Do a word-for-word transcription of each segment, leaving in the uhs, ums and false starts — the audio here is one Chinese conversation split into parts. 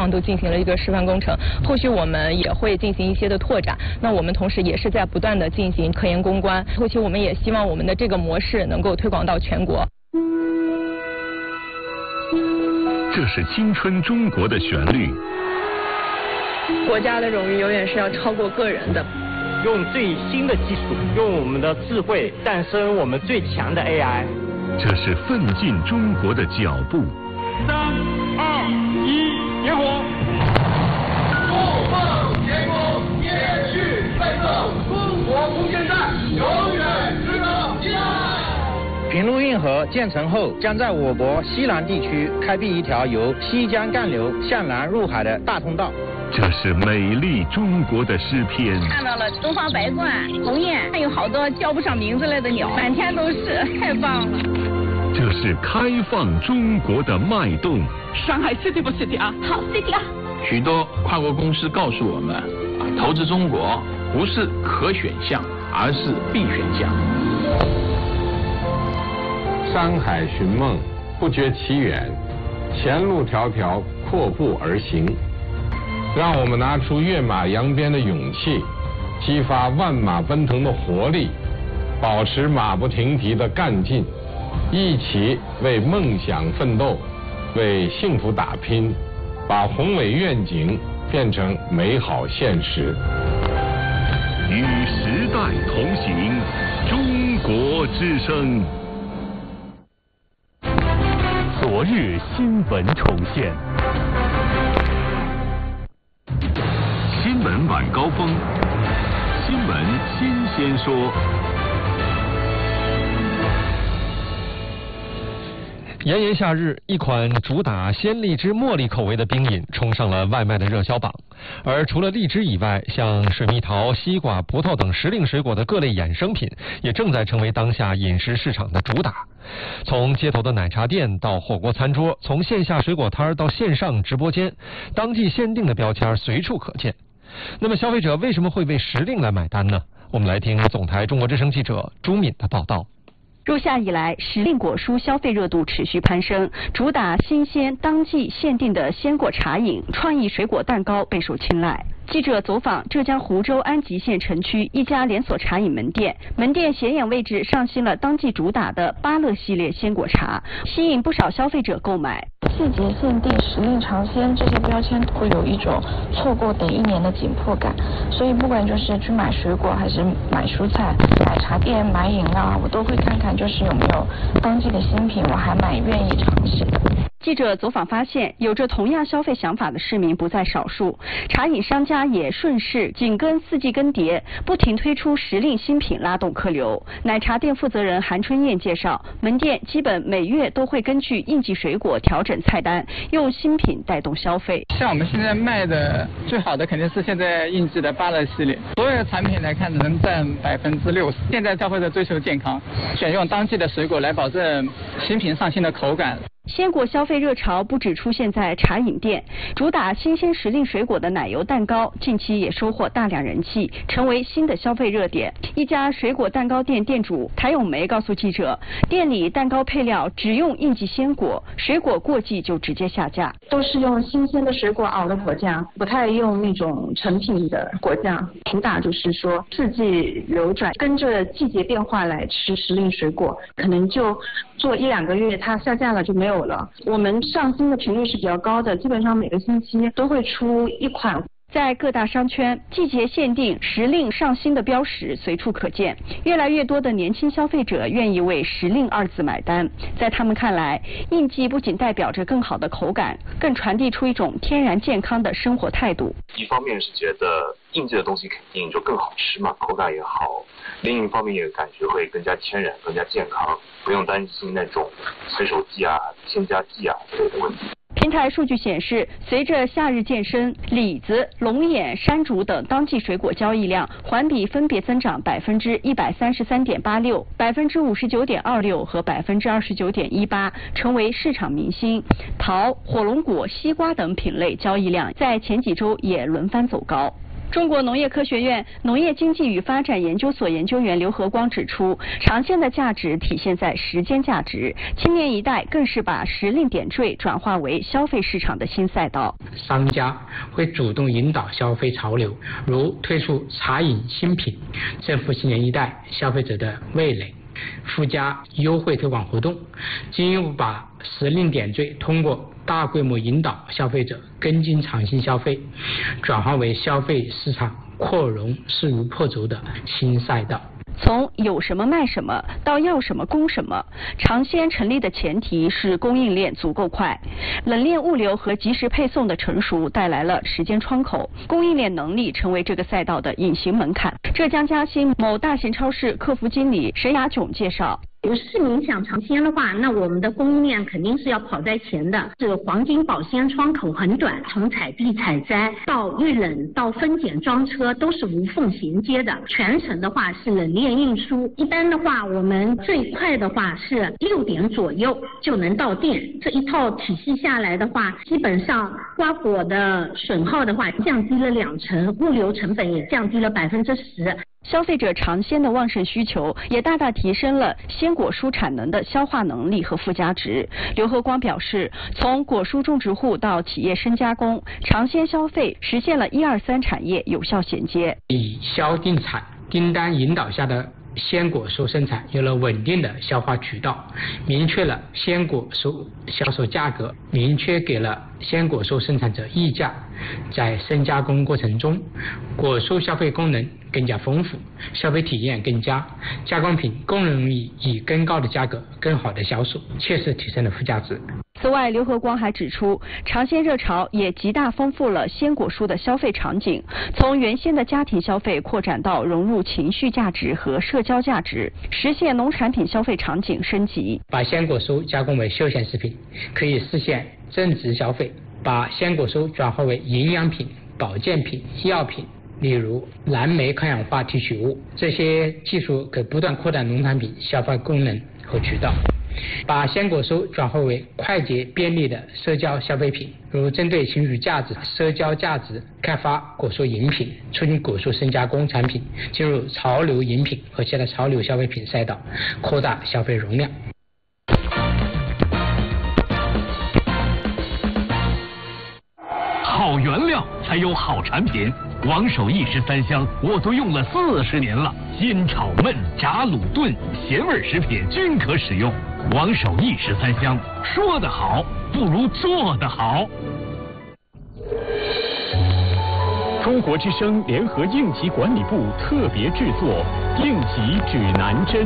方都进行了一个示范工程，后续我们也会进行一些的拓展。那我们同时也是在不断的进行科研攻关，后期我们也希望我们的这个模式能够推广到全国。 这是青春中国的旋律。 国家的荣誉永远是要超过个人的。 用最新的技术，用我们的智慧诞生我们最强的 A I。 这是奋进中国的脚步。 三二一，点火！共创前途，延续奋斗，中国空间站永远值得期待。 平陆运河建成后，将在我国西南地区开辟一条由西江干流向南入海的大通道。 这是美丽中国的诗篇。 看到了东方白鹳、鸿雁，还有好多叫不上名字来的鸟，满天都是，太棒了。 这是开放中国的脉动。 上海 City 不 City 啊？ 好 City 啊！ 许多跨国公司告诉我们，啊，投资中国不是可选项，而是必选项。 山海寻梦，不觉其远，前路迢迢，阔步而行。让我们拿出跃马扬鞭的勇气，激发万马奔腾的活力，保持马不停蹄的干劲，一起为梦想奋斗，为幸福打拼，把宏伟愿景变成美好现实。 与时代同行，中国之声。昨日新闻重现。新闻晚高峰，新闻新鲜说。 炎炎夏日，一款主打鲜荔枝茉莉口味的冰饮冲上了外卖的热销榜。而除了荔枝以外，像水蜜桃、西瓜、葡萄等时令水果的各类衍生品，也正在成为当下饮食市场的主打。从街头的奶茶店到火锅餐桌，从线下水果摊到线上直播间，当季限定的标签随处可见。那么消费者为什么会为时令来买单呢？我们来听总台中国之声记者朱敏的报道。 入夏以来，时令果蔬消费热度持续攀升，主打新鲜当季限定的鲜果茶饮、创意水果蛋糕备受青睐。记者走访浙江湖州安吉县城区一家连锁茶饮门店，门店显眼位置上新了当季主打的芭乐系列鲜果茶，吸引不少消费者购买。 季节限定、时令尝鲜这些标签会有一种错过等一年的紧迫感，所以不管就是去买水果还是买蔬菜、奶茶店买饮料，我都会看看就是有没有当季的新品，我还蛮愿意尝试的。 记者走访发现，有着同样消费想法的市民不在少数，茶饮商家也顺势紧跟四季更迭，不停推出时令新品拉动客流。奶茶店负责人韩春燕介绍，门店基本每月都会根据应季水果调整菜单，用新品带动消费。 像我们现在卖的最好的肯定是现在应季的芭乐系列，所有的产品来看能占百分之六十。现在消费者追求健康，选用当季的水果来保证新品上新的口感。 鲜果消费热潮不只出现在茶饮店，主打新鲜时令水果的奶油蛋糕近期也收获大量人气，成为新的消费热点。一家水果蛋糕店店主谭咏梅告诉记者，店里蛋糕配料只用应季鲜果，水果过季就直接下架， 都是用新鲜的水果熬的果酱，不太用那种成品的果酱。主打就是说四季流转，跟着季节变化来吃时令水果，可能就做一两个月它下架了就没有了。我们上新的频率是比较高的，基本上每个星期都会出一款。 在各大商圈，季节限定、时令上新的标识随处可见，越来越多的年轻消费者愿意为时令二字买单。在他们看来，应季不仅代表着更好的口感，更传递出一种天然健康的生活态度。 一方面是觉得应季的东西肯定就更好吃嘛，口感也好；另一方面也感觉会更加天然、更加健康，不用担心那种催熟剂啊、添加剂啊之类的问题。 平台数据显示，随着夏日渐深，李子、龙眼、山竹等当季水果交易量环比分别增长百分之一百三十三点八六、百分之五十九点二六和百分之二十九点一八，成为市场明星。桃、火龙果、西瓜等品类交易量在前几周也轮番走高。 中国农业科学院农业经济与发展研究所研究员刘和光指出，长线的价值体现在时间价值，青年一代更是把时令点缀转化为消费市场的新赛道。 商家会主动引导消费潮流，如推出茶饮新品，政府青年一代消费者的味蕾，附加优惠推广活动，进一步把时令点缀通过大规模引导消费者跟进长新消费，转化为消费市场扩容势如破竹的新赛道。 从有什么卖什么到要什么供什么，长鲜成立的前提是供应链足够快，冷链物流和及时配送的成熟带来了时间窗口，供应链能力成为这个赛道的隐形门槛。浙江嘉兴某大型超市客服经理沈雅炯介绍。 有市民想尝鲜的话，那我们的供应链肯定是要跑在前的。这个黄金保鲜窗口很短，从采地采摘到预冷到分拣装车都是无缝衔接的。全程的话是冷链运输，一般的话我们最快的话是六点左右就能到店。这一套体系下来的话，基本上瓜果的损耗的话降低了两成，物流成本也降低了百分之十。 消费者尝鲜的旺盛需求，也大大提升了鲜果蔬产能的消化能力和附加值。刘和光表示，从果蔬种植户到企业深加工，尝鲜消费实现了一二三产业有效衔接。 以销定产订单引导下的鲜果蔬生产有了稳定的消化渠道，明确了鲜果蔬销售价格，明确给了鲜果蔬生产者溢价。在深加工过程中，果蔬消费功能更加丰富，消费体验更佳，加工品更容易以更高的价格更好的销售，切实提升了附加值。 此外，刘和光还指出，尝鲜热潮也极大丰富了鲜果蔬的消费场景，从原先的家庭消费扩展到融入情绪价值和社交价值，实现农产品消费场景升级。 把鲜果蔬加工为休闲食品，可以实现增值消费；把鲜果蔬转化为营养品、保健品、药品，例如蓝莓抗氧化提取物，这些技术可不断扩大农产品消费功能和渠道。把鲜果蔬转化为快捷便利的社交消费品，如针对情绪价值、社交价值开发果蔬饮品，促进果蔬深加工产品进入潮流饮品和其他潮流消费品赛道，扩大消费容量。 好原料才有好产品。王守义十三香我都用了四十年了，煎炒焖炸卤炖咸味食品均可使用。王守义十三香，说得好不如做得好。中国之声联合应急管理部特别制作应急指南针。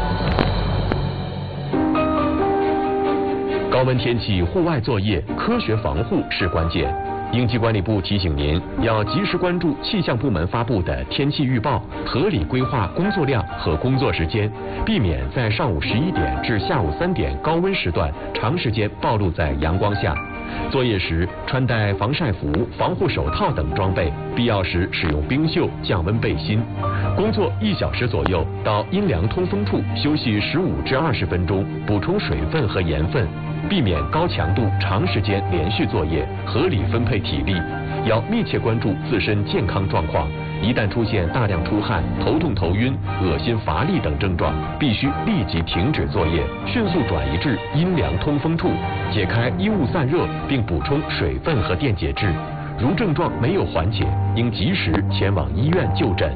高温天气户外作业，科学防护是关键。应急管理部提醒您，要及时关注气象部门发布的天气预报，合理规划工作量和工作时间，避免在上午十一点至下午三点高温时段长时间暴露在阳光下。作业时穿戴防晒服、防护手套等装备，必要时使用冰袖降温背心。工作一小时左右，到阴凉通风处休息十五至二十分钟，补充水分和盐分。避免高强度长时间连续作业，合理分配体力，要密切关注自身健康状况。一旦出现大量出汗、头痛头晕、恶心乏力等症状，必须立即停止作业，迅速转移至阴凉通风处，解开衣物散热，并补充水分和电解质。如症状没有缓解，应及时前往医院就诊。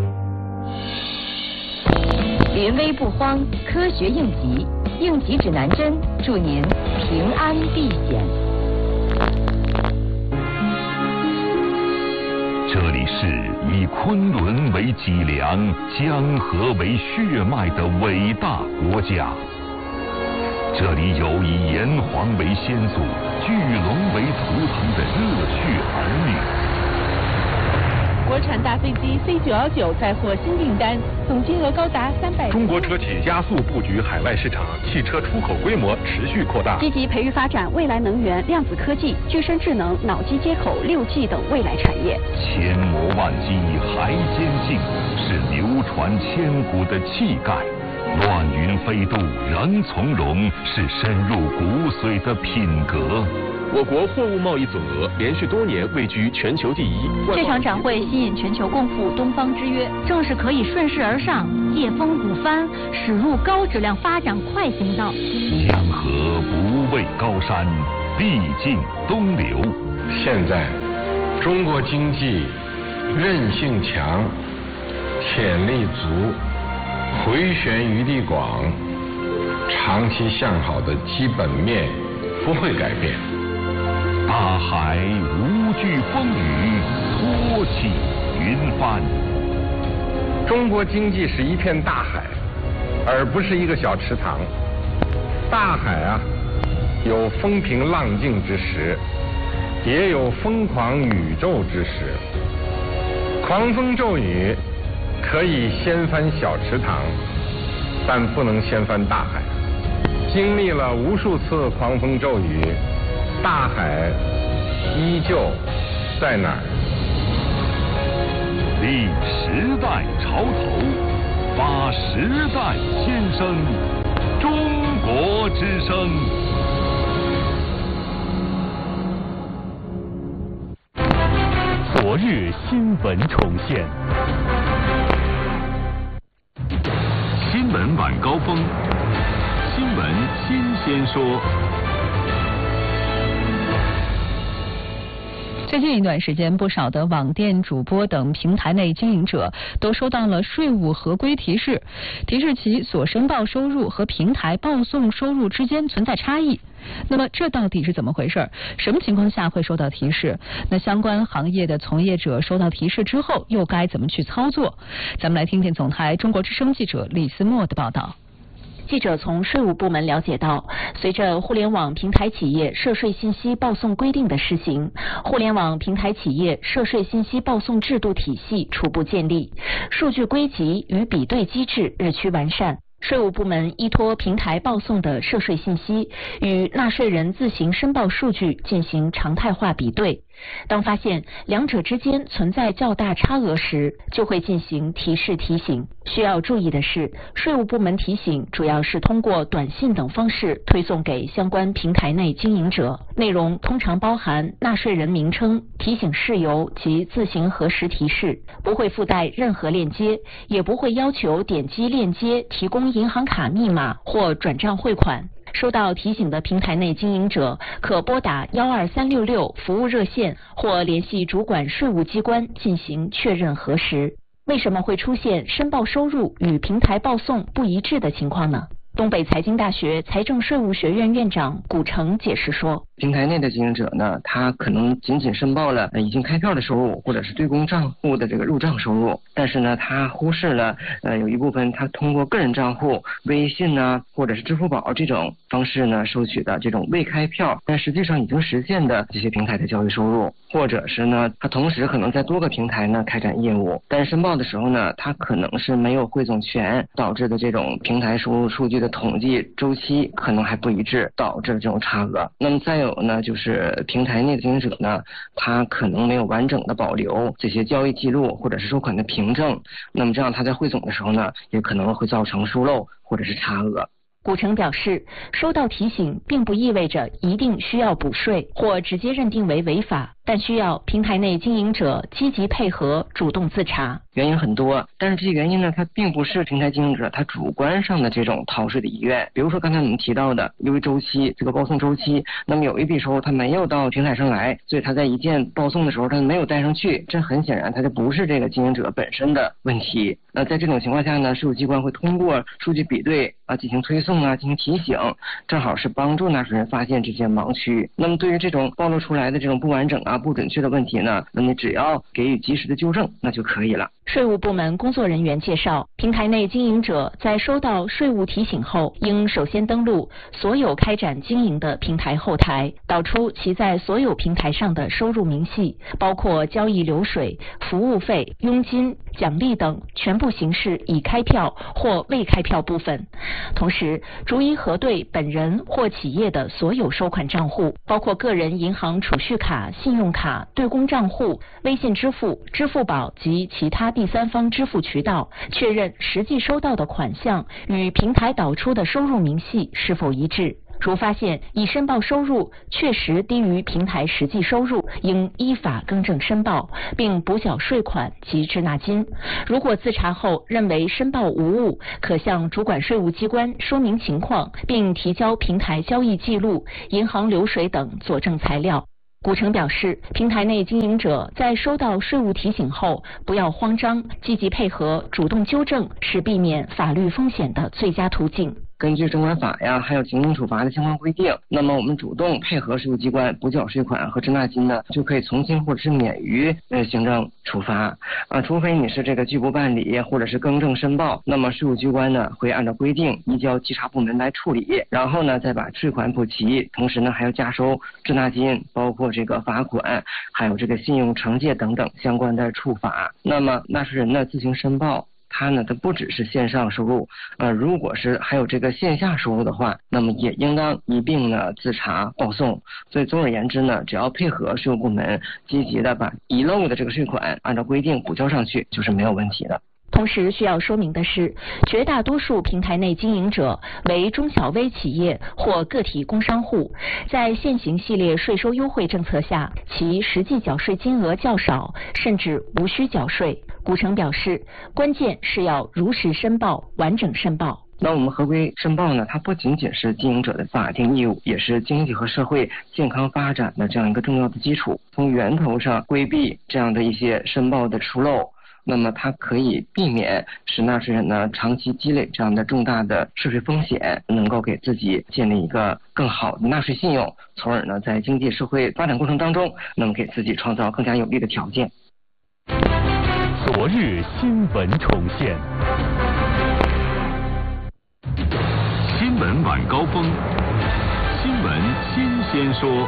临危不慌，科学应急，应急指南针，祝您平安避险。 这里是以昆仑为脊梁、江河为血脉的伟大国家。这里有以炎黄为先祖、巨龙为图腾的热血儿女。 国产大飞机 C 九一九载货新订单，总金额高达三百。 中国车企加速布局海外市场，汽车出口规模持续扩大。 积极培育发展未来能源、量子科技、具身智能、脑机接口、六 G 等未来产业。 千磨万击还坚信，是流传千古的气概。乱云飞渡人从容，是深入骨髓的品格。 我国货物贸易总额连续多年位居全球第一。 这场展会吸引全球共赴东方之约，正是可以顺势而上，借风鼓帆，驶入高质量发展快行道。 江河不畏高山，必尽东流。 现在，中国经济韧性强，潜力足，回旋余地广，长期向好的基本面不会改变。 大海无惧风雨，托起云帆。 中国经济是一片大海，而不是一个小池塘。大海啊，有风平浪静之时，也有疯狂宇宙之时。狂风骤雨可以掀翻小池塘，但不能掀翻大海。经历了无数次狂风骤雨，大海依旧在哪儿？ 立时代潮头，发时代先声，中国之声。 昨日新闻重现， 新闻晚高峰，新闻新鲜说。 最近一段时间，不少的网店主播等平台内经营者都收到了税务合规提示，提示其所申报收入和平台报送收入之间存在差异。那么这到底是怎么回事？什么情况下会收到提示？那相关行业的从业者收到提示之后又该怎么去操作？咱们来听听总台中国之声记者李思墨的报道。 记者从税务部门了解到，随着互联网平台企业涉税信息报送规定的施行，互联网平台企业涉税信息报送制度体系初步建立，数据归集与比对机制日趋完善。税务部门依托平台报送的涉税信息，与纳税人自行申报数据进行常态化比对。当发现两者之间存在较大差额时，就会进行提示提醒。需要注意的是，税务部门提醒主要是通过短信等方式推送给相关平台内经营者，内容通常包含纳税人名称、提醒事由及自行核实提示，不会附带任何链接，也不会要求点击链接提供银行卡密码或转账汇款。收到提醒的平台内经营者可拨打幺二三六六服务热线或联系主管税务机关进行确认核实。为什么会出现申报收入与平台报送不一致的情况呢？东北财经大学财政税务学院院长古成解释说， 平台内的经营者呢，他可能仅仅申报了已经开票的收入或者是对公账户的这个入账收入，但是呢，他忽视了呃有一部分他通过个人账户、微信呢或者是支付宝这种方式呢收取的这种未开票但实际上已经实现的这些平台的交易收入，或者是呢他同时可能在多个平台呢开展业务，但是申报的时候呢，他可能是没有汇总全，导致的这种平台收入数据的统计周期可能还不一致，导致这种差额。那么再有呢，就是平台内的经营者呢，他可能没有完整的保留这些交易记录或者是收款的凭证，那么这样他在汇总的时候呢，也可能会造成疏漏或者是差额。 古成表示，收到提醒并不意味着一定需要补税或直接认定为违法，但需要平台内经营者积极配合，主动自查。 原因很多，但是这些原因呢，它并不是平台经营者他主观上的这种逃税的意愿。比如说刚才我们提到的，由于周期这个报送周期，那么有一笔收入他没有到平台上来，所以他在一件报送的时候他没有带上去，这很显然他就不是这个经营者本身的问题。那在这种情况下呢，税务机关会通过数据比对啊进行推送啊进行提醒，正好是帮助纳税人发现这些盲区。那么对于这种暴露出来的这种不完整啊不准确的问题呢，那你只要给予及时的纠正那就可以了。 税务部门工作人员介绍，平台内经营者在收到税务提醒后，应首先登录所有开展经营的平台后台，导出其在所有平台上的收入明细，包括交易流水、服务费、佣金、奖励等全部形式已开票或未开票部分。同时，逐一核对本人或企业的所有收款账户，包括个人银行储蓄卡、信用卡、对公账户、微信支付、支付宝及其他第三方支付渠道，确认实际收到的款项与平台导出的收入明细是否一致。 如发现已申报收入确实低于平台实际收入，应依法更正申报，并补缴税款及滞纳金。如果自查后认为申报无误，可向主管税务机关说明情况，并提交平台交易记录、银行流水等佐证材料。古城表示，平台内经营者在收到税务提醒后，不要慌张，积极配合，主动纠正，是避免法律风险的最佳途径。 根据证管法呀，还有行政处罚的相关规定，那么我们主动配合税务机关补缴税款和滞纳金呢，就可以从轻或者是免于呃行政处罚啊，除非你是这个拒不办理或者是更正申报，那么税务机关呢会按照规定移交稽查部门来处理，然后呢再把税款补齐，同时呢还要加收滞纳金，包括这个罚款，还有这个信用惩戒等等相关的处罚。那么纳税人呢自行申报。它呢，它不只是线上收入，呃，如果是还有这个线下收入的话，那么也应当一并呢自查报送。所以总而言之呢，只要配合税务部门积极的把遗漏的这个税款按照规定补交上去，就是没有问题的。 同时需要说明的是，绝大多数平台内经营者为中小微企业或个体工商户，在现行系列税收优惠政策下，其实际缴税金额较少，甚至无需缴税。古城表示，关键是要如实申报、完整申报。 那我们合规申报呢，它不仅仅是经营者的法定义务，也是经济和社会健康发展的这样一个重要的基础。从源头上规避这样的一些申报的疏漏，那么它可以避免使纳税人呢长期积累这样的重大的涉税风险，能够给自己建立一个更好的纳税信用，从而呢在经济社会发展过程当中，能给自己创造更加有利的条件。 昨日新闻重现， 新闻晚高峰，新闻新鲜说。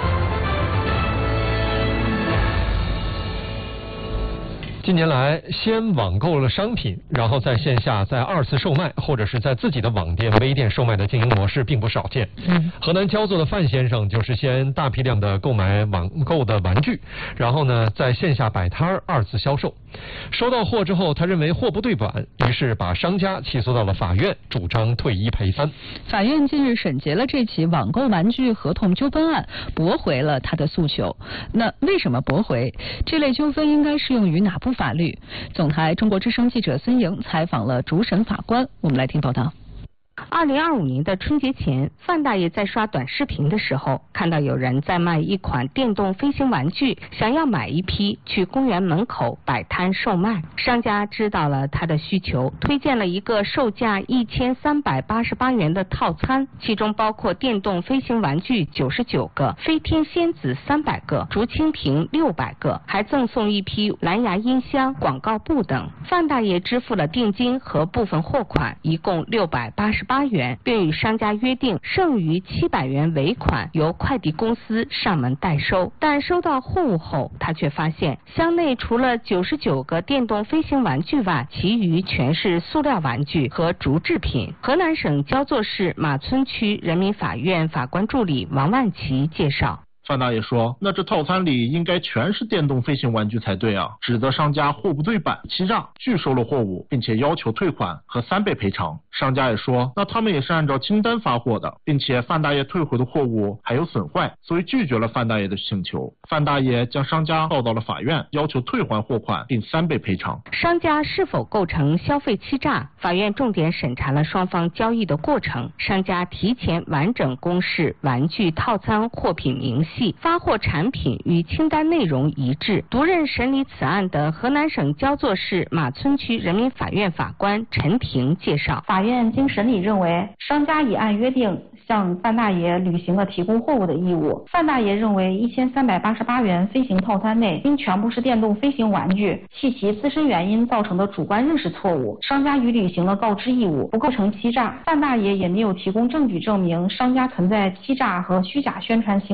近年来，先网购了商品，然后在线下再二次售卖，或者是在自己的网店、微店售卖的经营模式并不少见。嗯，河南焦作的范先生就是先大批量的购买网购的玩具，然后呢在线下摆摊二次销售。收到货之后，他认为货不对版，于是把商家起诉到了法院，主张退一赔三。 法院近日审结了这起网购玩具合同纠纷案，驳回了他的诉求。那为什么驳回？这类纠纷应该适用于哪部法律？总台中国之声记者孙莹采访了主审法官，我们来听报道。 二零二五年的春节前，范大爷在刷短视频的时候，看到有人在卖一款电动飞行玩具，想要买一批去公园门口摆摊售卖。商家知道了他的需求，推荐了一个售价一千三百八十八元的套餐，其中包括电动飞行玩具九十九个、飞天仙子三百个、竹蜻蜓六百个，还赠送一批蓝牙音箱、广告布等。范大爷支付了定金和部分货款，一共六百八十八元，并与商家约定剩余七百元尾款由快递公司上门代收。但收到货物后，他却发现箱内除了九十九个电动飞行玩具外，其余全是塑料玩具和竹制品。河南省焦作市马村区人民法院法官助理王万奇介绍。 范大爷说，那这套餐里应该全是电动飞行玩具才对啊，指责商家货不对版、欺诈、拒收了货物，并且要求退款和三倍赔偿。商家也说，那他们也是按照清单发货的，并且范大爷退回的货物还有损坏，所以拒绝了范大爷的请求。范大爷将商家告到了法院，要求退还货款并三倍赔偿。 商家是否构成消费欺诈？法院重点审查了双方交易的过程，商家提前完整公示玩具套餐货品明细，发货产品与清单内容一致。独任审理此案的河南省焦作市马村区人民法院法官陈婷介绍， 法院经审理认为，商家已按约定向范大爷履行了提供货物的义务。范大爷认为一千三百八十八元飞行套餐内应全部是电动飞行玩具，系其自身原因造成的主观认识错误，商家已履行了告知义务，不构成欺诈。范大爷也没有提供证据证明商家存在欺诈和虚假宣传行为。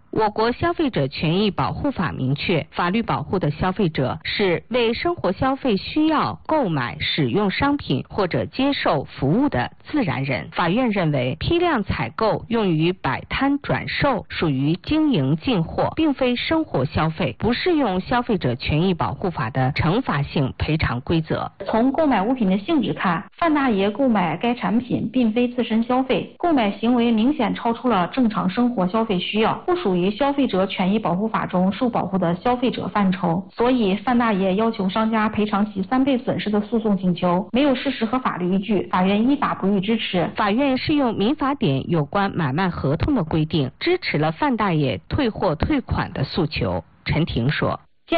我国消费者权益保护法明确，法律保护的消费者是为生活消费需要购买、使用商品或者接受服务的自然人。法院认为，批量采购用于摆摊转售属于经营进货，并非生活消费，不适用消费者权益保护法的惩罚性赔偿规则。 从购买物品的性质看，范大爷购买该产品并非自身消费，购买行为明显超出了正常生活消费需要，不属于消费者权益保护法中受保护的消费者范畴，所以范大爷要求商家赔偿其三倍损失的诉讼请求没有事实和法律依据，法院依法不予支持。 法院适用民法典有关买卖合同的规定，支持了范大爷退货退款的诉求。陈婷说。